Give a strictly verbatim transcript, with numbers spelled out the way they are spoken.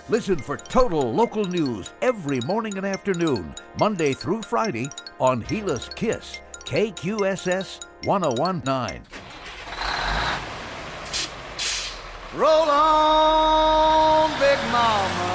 Listen for total local news every morning and afternoon, Monday through Friday on Gila's Kiss, K Q S S one oh one point nine. Roll on, Big Mama.